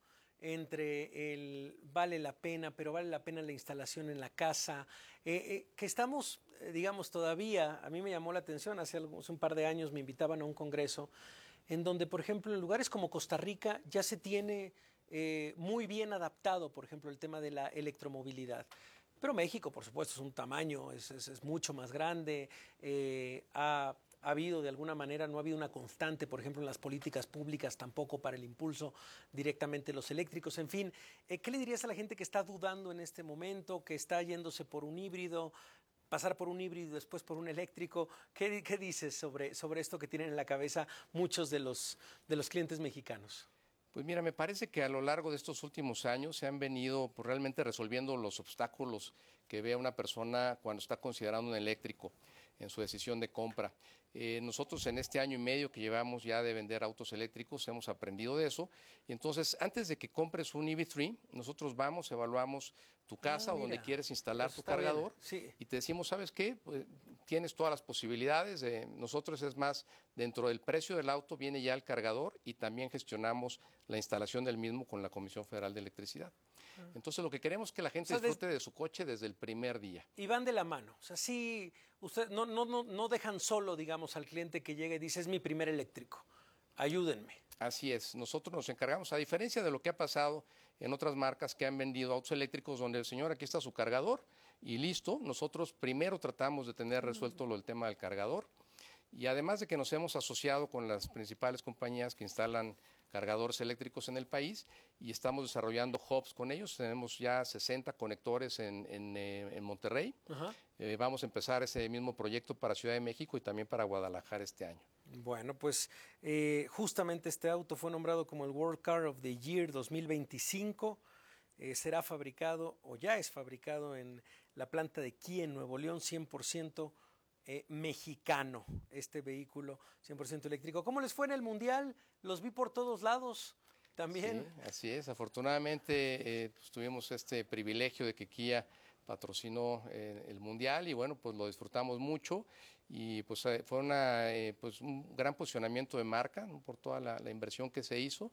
entre el vale la pena, pero vale la pena la instalación en la casa, eh, eh, que estamos, eh, digamos, todavía, a mí me llamó la atención, hace, algo, hace un par de años me invitaban a un congreso, en donde, por ejemplo, en lugares como Costa Rica ya se tiene eh, muy bien adaptado, por ejemplo, el tema de la electromovilidad. Pero México, por supuesto, es un tamaño, es, es, es mucho más grande, eh, ha... ha habido de alguna manera, no ha habido una constante, por ejemplo, en las políticas públicas tampoco para el impulso directamente de los eléctricos. En fin, eh, ¿qué le dirías a la gente que está dudando en este momento, que está yéndose por un híbrido, pasar por un híbrido y después por un eléctrico? ¿Qué, qué dices sobre, sobre esto que tienen en la cabeza muchos de los, de los clientes mexicanos? Pues mira, me parece que a lo largo de estos últimos años se han venido pues, realmente resolviendo los obstáculos que ve una persona cuando está considerando un eléctrico en su decisión de compra. Eh, nosotros en este año y medio que llevamos ya de vender autos eléctricos hemos aprendido de eso, y entonces antes de que compres un E V tres, nosotros vamos, evaluamos tu casa ah, o donde quieres instalar tu cargador sí. y te decimos, ¿sabes qué? Pues, tienes todas las posibilidades, eh, nosotros es más, dentro del precio del auto viene ya el cargador y también gestionamos la instalación del mismo con la Comisión Federal de Electricidad. Entonces lo que queremos es que la gente o sea, disfrute de su coche desde el primer día. Y van de la mano. O sea, sí, usted, no, no, no, no dejan solo, digamos, al cliente que llega y dice, es mi primer eléctrico, ayúdenme. Así es, nosotros nos encargamos, a diferencia de lo que ha pasado en otras marcas que han vendido autos eléctricos donde el señor, aquí está su cargador y listo, nosotros primero tratamos de tener resuelto lo del tema del cargador, y además de que nos hemos asociado con las principales compañías que instalan cargadores eléctricos en el país y estamos desarrollando hubs con ellos. Tenemos ya sesenta conectores en, en, eh, en Monterrey. Eh, vamos a empezar ese mismo proyecto para Ciudad de México y también para Guadalajara este año. Bueno, pues eh, justamente este auto fue nombrado como el World Car of the Year dos mil veinticinco. Eh, será fabricado o ya es fabricado en la planta de Kia en Nuevo León, cien por ciento Eh, mexicano, este vehículo cien por ciento eléctrico. ¿Cómo les fue en el Mundial? Los vi por todos lados también. Sí, así es. Afortunadamente eh, pues, tuvimos este privilegio de que Kia patrocinó eh, el Mundial y bueno, pues lo disfrutamos mucho y pues eh, fue una, eh, pues, un gran posicionamiento de marca, ¿no? Por toda la, la inversión que se hizo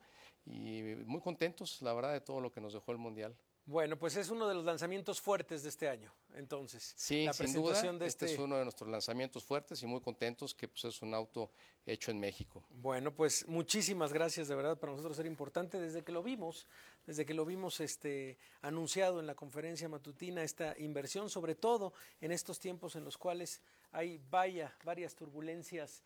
y muy contentos, la verdad, de todo lo que nos dejó el Mundial. Bueno, pues es uno de los lanzamientos fuertes de este año, entonces. Sí, la sin presentación duda, de este... este es uno de nuestros lanzamientos fuertes y muy contentos que pues, es un auto hecho en México. Bueno, pues muchísimas gracias, de verdad, para nosotros era importante desde que lo vimos, desde que lo vimos este, anunciado en la conferencia matutina, esta inversión, sobre todo en estos tiempos en los cuales hay vaya, varias turbulencias,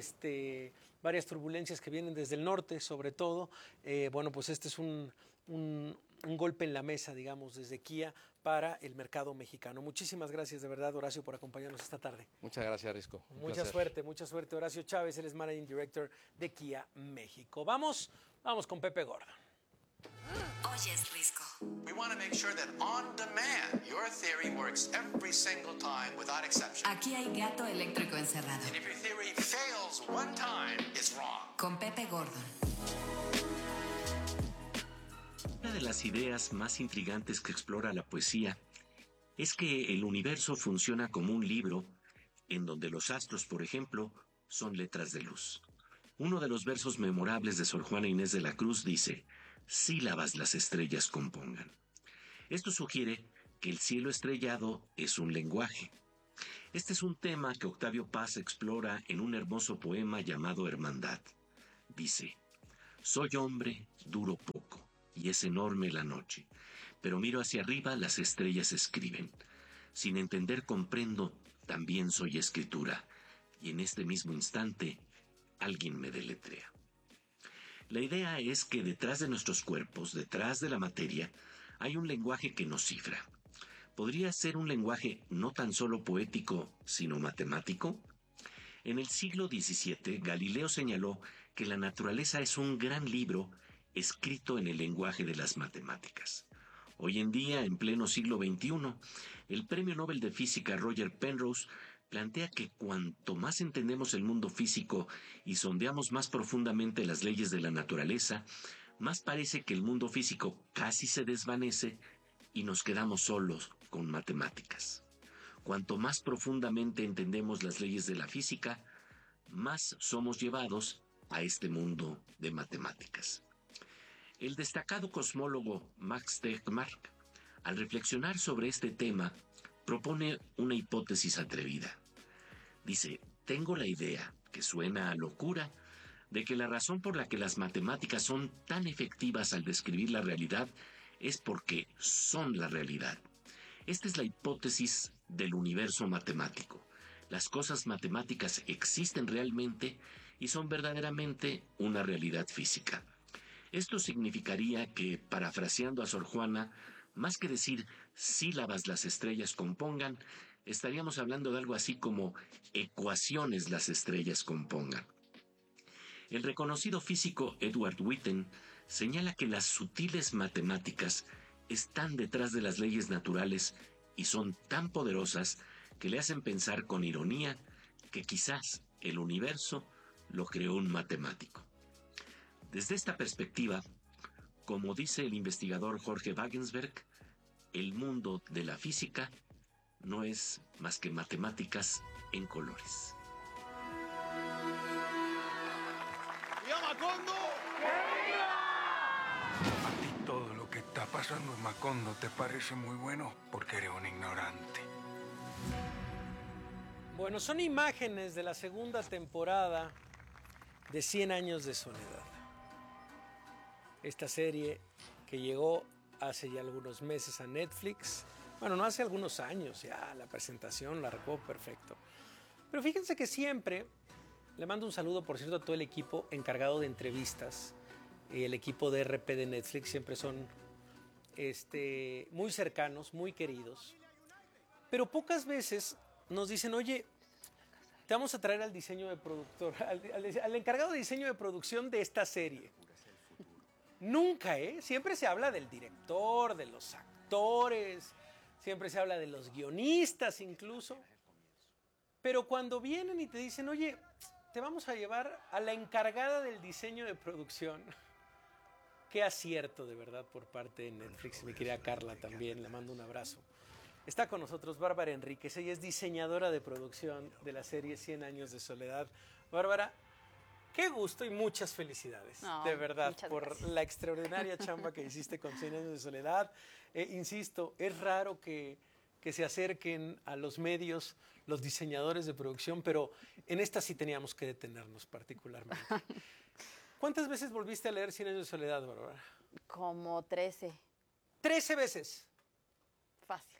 este, varias turbulencias que vienen desde el norte, sobre todo. Eh, bueno, pues este es un... un un golpe en la mesa, digamos, desde Kia para el mercado mexicano. Muchísimas gracias de verdad, Horacio, por acompañarnos esta tarde. Muchas gracias, Risco. Un mucha placer. suerte, mucha suerte. Horacio Chávez, él es Managing Director de Kia México. Vamos, vamos con Pepe Gordon. Oyes, Risco. We want to make sure that on demand, your theory works every single time without exception. Aquí hay gato eléctrico encerrado. And if your theory fails one time, it's wrong. Con Pepe Gordon. Una de las ideas más intrigantes que explora la poesía es que el universo funciona como un libro en donde los astros, por ejemplo, son letras de luz. Uno de los versos memorables de Sor Juana Inés de la Cruz dice: sílabas las estrellas compongan. Esto sugiere que el cielo estrellado es un lenguaje. Este es un tema que Octavio Paz explora en un hermoso poema llamado Hermandad. Dice: soy hombre, duro poco, y es enorme la noche, pero miro hacia arriba, las estrellas escriben. Sin entender comprendo, también soy escritura, y en este mismo instante alguien me deletrea. La idea es que detrás de nuestros cuerpos, detrás de la materia, hay un lenguaje que nos cifra. ¿Podría ser un lenguaje no tan solo poético, sino matemático? En el siglo diecisiete, Galileo señaló que la naturaleza es un gran libro escrito en el lenguaje de las matemáticas. Hoy en día, en pleno siglo veintiuno, el Premio Nobel de Física Roger Penrose plantea que cuanto más entendemos el mundo físico y sondeamos más profundamente las leyes de la naturaleza, más parece que el mundo físico casi se desvanece y nos quedamos solos con matemáticas. Cuanto más profundamente entendemos las leyes de la física, más somos llevados a este mundo de matemáticas. El destacado cosmólogo Max Tegmark, al reflexionar sobre este tema, propone una hipótesis atrevida. Dice, tengo la idea, que suena a locura, de que la razón por la que las matemáticas son tan efectivas al describir la realidad es porque son la realidad. Esta es la hipótesis del universo matemático. Las cosas matemáticas existen realmente y son verdaderamente una realidad física. Esto significaría que, parafraseando a Sor Juana, más que decir sílabas las estrellas compongan, estaríamos hablando de algo así como ecuaciones las estrellas compongan. El reconocido físico Edward Witten señala que las sutiles matemáticas están detrás de las leyes naturales y son tan poderosas que le hacen pensar con ironía que quizás el universo lo creó un matemático. Desde esta perspectiva, como dice el investigador Jorge Wagensberg, el mundo de la física no es más que matemáticas en colores. ¡Macondo! A ti todo lo que está pasando en Macondo te parece muy bueno porque eres un ignorante. Bueno, son imágenes de la segunda temporada de Cien años de soledad. Esta serie que llegó hace ya algunos meses a Netflix. Bueno, no hace algunos años ya, la presentación la recuerdo perfecto. Pero fíjense que siempre, le mando un saludo, por cierto, a todo el equipo encargado de entrevistas. El equipo de R P de Netflix siempre son este, muy cercanos, muy queridos. Pero pocas veces nos dicen, oye, te vamos a traer al diseño de productor, al, al, al encargado de diseño de producción de esta serie. Nunca, ¿eh? Siempre se habla del director, de los actores, siempre se habla de los guionistas incluso. Pero cuando vienen y te dicen, oye, te vamos a llevar a la encargada del diseño de producción. Qué acierto, de verdad, por parte de Netflix. Mi querida Carla también, le mando un abrazo. Está con nosotros Bárbara Enríquez, ella es diseñadora de producción de la serie Cien años de soledad. Bárbara, qué gusto y muchas felicidades, no, de verdad, por gracias. La extraordinaria chamba que hiciste con Cien años de soledad. Eh, insisto, es raro que, que se acerquen a los medios los diseñadores de producción, pero en esta sí teníamos que detenernos particularmente. ¿Cuántas veces volviste a leer Cien años de soledad, Bárbara? Como trece. ¿Trece veces? Fácil.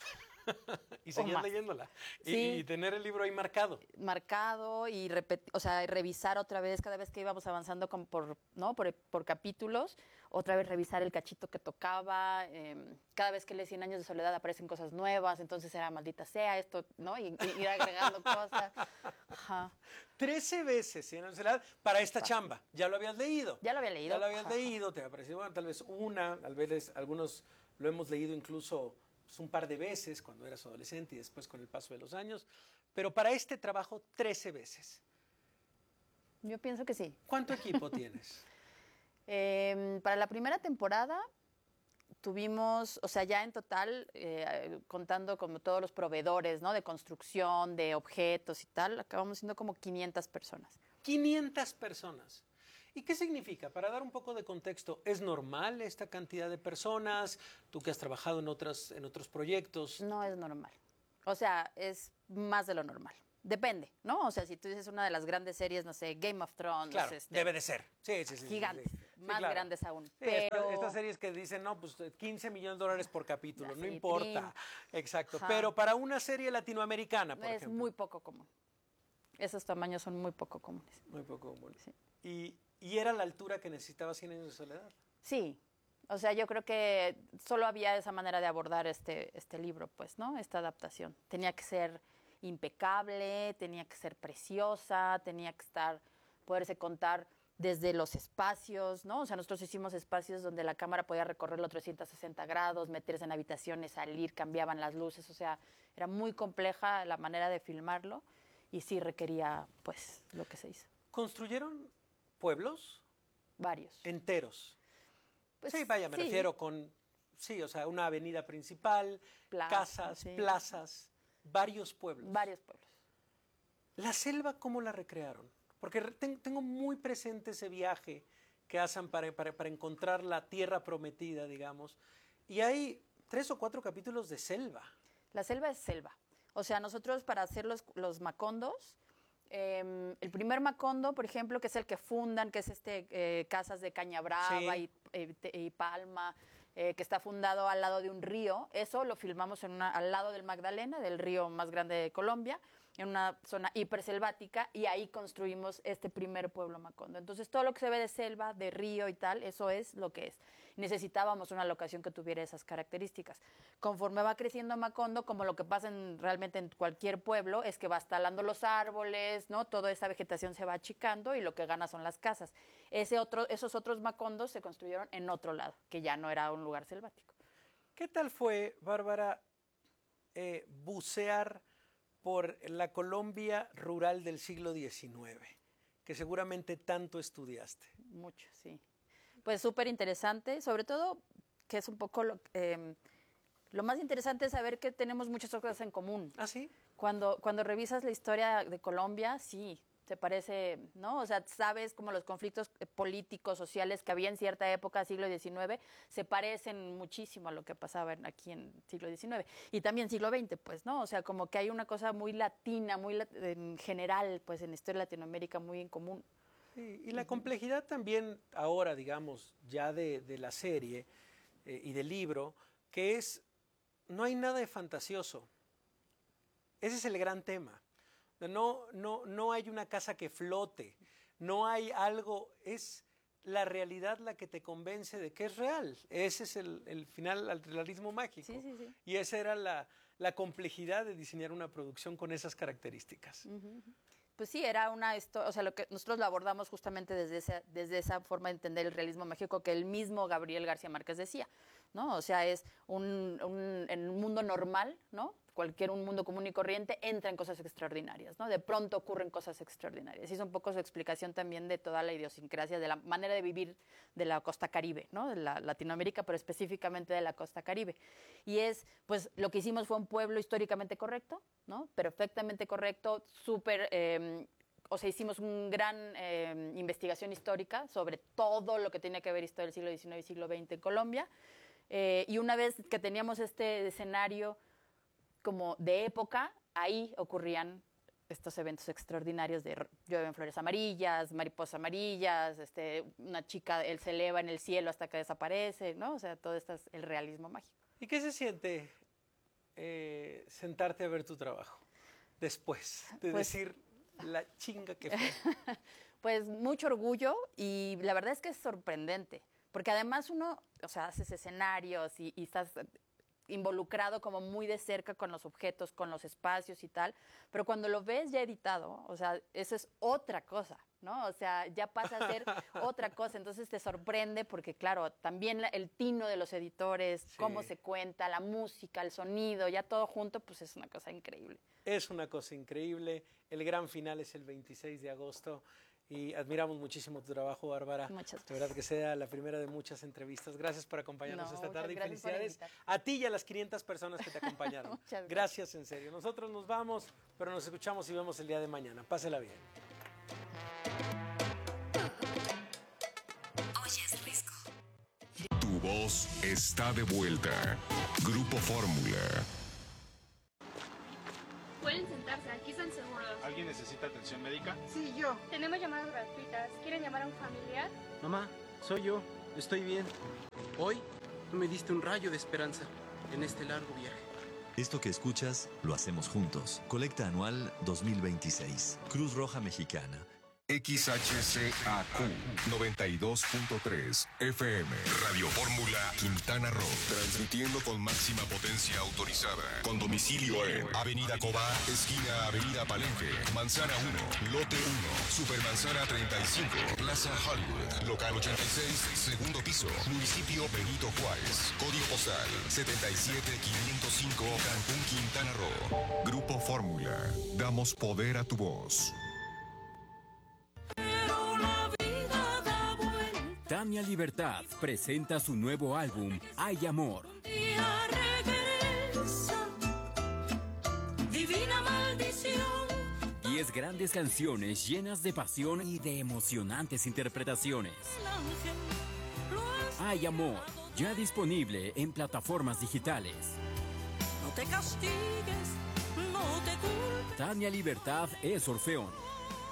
Y seguías leyéndola. Y, sí. y tener el libro ahí marcado. Marcado y repetir, o sea, revisar otra vez cada vez que íbamos avanzando con, por, ¿no? por, por capítulos, otra vez revisar el cachito que tocaba. Eh, cada vez que lees Cien años de soledad aparecen cosas nuevas, entonces era maldita sea esto, ¿no? Y, y ir agregando cosas. Ajá. Trece veces Cien años de soledad para esta Fácil. Chamba. ¿Ya lo habías leído? Ya lo había leído. Ya lo habías Ajá. leído, te ha parecido, bueno, tal vez una, tal vez algunos lo hemos leído incluso pues, un par de veces cuando eras adolescente y después con el paso de los años, pero para este trabajo trece veces. Yo pienso que sí. ¿Cuánto equipo tienes? Eh, para la primera temporada tuvimos, o sea, ya en total, eh, contando como todos los proveedores, ¿no? De construcción, de objetos y tal, acabamos siendo como quinientas personas. quinientas personas. ¿Y qué significa? Para dar un poco de contexto, ¿es normal esta cantidad de personas? Tú que has trabajado en, otras, en otros proyectos. No es normal. O sea, es más de lo normal. Depende, ¿no? O sea, si tú dices una de las grandes series, no sé, Game of Thrones. Claro, este, debe de ser. Sí, sí, sí. Gigantes, sí, sí. más sí, claro. grandes aún. Sí, pero... Estas esta series que dicen, no, pues quince millones de dólares por capítulo, no importa. Exacto. Ajá. Pero para una serie latinoamericana, por es ejemplo. muy poco común. Esos tamaños son muy poco comunes. Muy poco comunes. Sí. Y, ¿Y era la altura que necesitaba Cien años de soledad? Sí. O sea, yo creo que solo había esa manera de abordar este, este libro, pues, ¿no? Esta adaptación. Tenía que ser impecable, tenía que ser preciosa, tenía que estar, poderse contar desde los espacios, ¿no? O sea, nosotros hicimos espacios donde la cámara podía recorrerlo trescientos sesenta grados, meterse en habitaciones, salir, cambiaban las luces, o sea, era muy compleja la manera de filmarlo y sí requería, pues, lo que se hizo. ¿Construyeron pueblos? Varios. ¿Enteros? Pues, sí, vaya, me sí. refiero con, sí, o sea, una avenida principal, Plaza, casas, sí. plazas, varios pueblos. Varios pueblos. ¿La selva cómo la recrearon? Porque tengo muy presente ese viaje que hacen para, para, para encontrar la tierra prometida, digamos. Y hay tres o cuatro capítulos de selva. La selva es selva. O sea, nosotros para hacer los, los macondos, eh, el primer macondo, por ejemplo, que es el que fundan, que es este eh, Casas de Caña Brava sí. y, y, y Palma, eh, que está fundado al lado de un río. Eso lo filmamos en una, al lado del Magdalena, del río más grande de Colombia, en una zona hiperselvática, y ahí construimos este primer pueblo macondo. Entonces, todo lo que se ve de selva, de río y tal, eso es lo que es. Necesitábamos una locación que tuviera esas características. Conforme va creciendo Macondo, como lo que pasa en, realmente en cualquier pueblo, es que va talando los árboles, ¿no? Toda esa vegetación se va achicando y lo que gana son las casas. Ese otro, esos otros macondos se construyeron en otro lado, que ya no era un lugar selvático. ¿Qué tal fue, Bárbara, eh, bucear por la Colombia rural del siglo diecinueve, que seguramente tanto estudiaste? Mucho, sí. Pues súper interesante, sobre todo que es un poco lo, eh, lo más interesante es saber que tenemos muchas cosas en común. ¿Ah, sí? Cuando, cuando revisas la historia de Colombia, sí, te parece, ¿no? O sea, sabes como los conflictos políticos, sociales que había en cierta época, siglo diecinueve, se parecen muchísimo a lo que pasaba aquí en siglo diecinueve. Y también siglo veinte, pues, ¿no? O sea, como que hay una cosa muy latina, muy en general, pues, en la historia de Latinoamérica muy en común. Sí, y la complejidad también ahora, digamos, ya de, de la serie eh, y del libro, que es, no hay nada de fantasioso. Ese es el gran tema. No, no, no hay una casa que flote, no hay algo, es la realidad la que te convence de que es real. Ese es el, el final al realismo mágico. Sí, sí, sí. Y esa era la, la complejidad de diseñar una producción con esas características. Uh-huh. Pues sí, era una historia, o sea, lo que nosotros lo abordamos justamente desde esa, desde esa forma de entender el realismo mágico que el mismo Gabriel García Márquez decía, ¿no? O sea, es un, un, en un mundo normal, ¿no? Cualquier un mundo común y corriente, entra en cosas extraordinarias, ¿no? De pronto ocurren cosas extraordinarias. Y es un poco su explicación también de toda la idiosincrasia, de la manera de vivir de la costa caribe, ¿no? De la Latinoamérica, pero específicamente de la costa caribe. Y es, pues, lo que hicimos fue un pueblo históricamente correcto, ¿no? Perfectamente correcto, súper... Eh, o sea, hicimos una gran eh, investigación histórica sobre todo lo que tenía que ver historia del siglo diecinueve y siglo veinte en Colombia. Eh, y una vez que teníamos este escenario como de época, ahí ocurrían estos eventos extraordinarios de llueven flores amarillas, mariposas amarillas, este, una chica, él se eleva en el cielo hasta que desaparece, ¿no? O sea, todo esto es el realismo mágico. ¿Y qué se siente eh, sentarte a ver tu trabajo después de pues, decir la chinga que fue? Pues mucho orgullo y la verdad es que es sorprendente, porque además uno, o sea, haces escenarios y, y estás involucrado como muy de cerca con los objetos, con los espacios y tal, pero cuando lo ves ya editado, o sea, eso es otra cosa, ¿no? O sea, ya pasa a ser otra cosa, entonces te sorprende porque, claro, también la, el tino de los editores, sí. Cómo se cuenta, la música, el sonido, ya todo junto, pues es una cosa increíble. Es una cosa increíble, el gran final es el veintiséis de agosto. Y admiramos muchísimo tu trabajo, Bárbara. Muchas gracias. De verdad que sea la primera de muchas entrevistas. Gracias por acompañarnos no, esta tarde y felicidades por a ti y a las quinientas personas que te acompañaron. Muchas gracias. Gracias, en serio. Nosotros nos vamos, pero nos escuchamos y vemos el día de mañana. Pásela bien. Oyes Risco. Tu voz está de vuelta. Grupo Fórmula. Pueden sentarse, aquí están seguros. ¿Alguien necesita atención médica? Sí, yo. Tenemos llamadas gratuitas. ¿Quieren llamar a un familiar? Mamá, soy yo. Estoy bien. Hoy tú me diste un rayo de esperanza en este largo viaje. Esto que escuchas lo hacemos juntos. Colecta anual dos mil veintiséis. Cruz Roja Mexicana. X H C A Q noventa y dos punto tres F M. Radio Fórmula Quintana Roo. Transmitiendo con máxima potencia autorizada. Con domicilio en Avenida Cobá, esquina Avenida Palenque, Manzana uno, Lote uno, Supermanzana treinta y cinco, Plaza Hollywood, Local ochenta y seis, segundo piso, Municipio Benito Juárez. Código postal setenta y siete quinientos cinco, Cancún, Quintana Roo. Grupo Fórmula. Damos poder a tu voz. Tania Libertad presenta su nuevo álbum, Hay Amor. Divina maldición. Y diez grandes canciones llenas de pasión y de emocionantes interpretaciones. Hay amor, ya disponible en plataformas digitales. No te castigues, no te culpes. Tania Libertad es Orfeón.